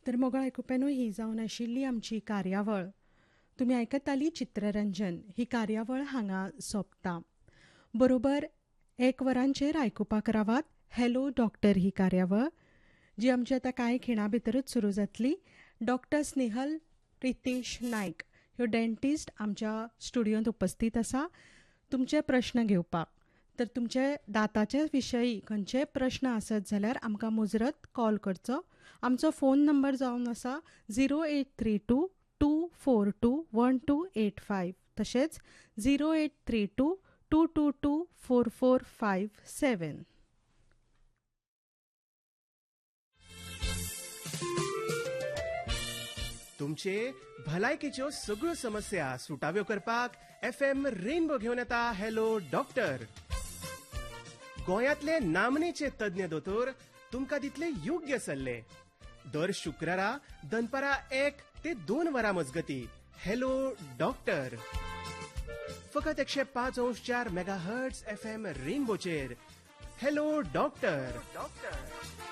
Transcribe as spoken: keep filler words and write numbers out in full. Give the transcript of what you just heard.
तर मोगळ आयकुप्यानो ही जावन आशिल्ली आमची कार्यावळ. तुमी आयकताली चित्ररंजन. ही कार्यावळ हांगा सोंपता. बरोबर एक वरांचेर आयकुपाक रावात हॅलो डॉक्टर ही कार्यावळ, जी आमची आतां कांय खिणां भितरूच सुरू जातली. डॉक्टर स्नेहल रितेश नायक ह्यो डेंटिस्ट आमच्या स्टुडियोंत उपस्थित आसा तुमचे प्रश्न घेवपाक. तर तुमचे दांताचे विशयी खंयचेय प्रश्न आसत जाल्यार आमकां मुजरत कॉल करचो. आमचो फोन नंबर जावन आसा zero eight three to to four to one two eight five तशेंच zero eight three to to to to four four five सेवन. तुमचे भलायकेच्यो सगळ्यो समस्या सुटाव्यो करपाक एफ एम रेनबो घेवन येता हॅलो डॉक्टर. गोंयांतले नामनेचे तज्ञ दोतोर तुमकां दितले योग्य सल्ले. दर शुक्रारा दनपारा एक ते दोन वरां मजगती हॅलो डॉक्टर. फकत एकशे पाच अंश चार mega hertz F M रेनबोचेर hello doctor. Doctor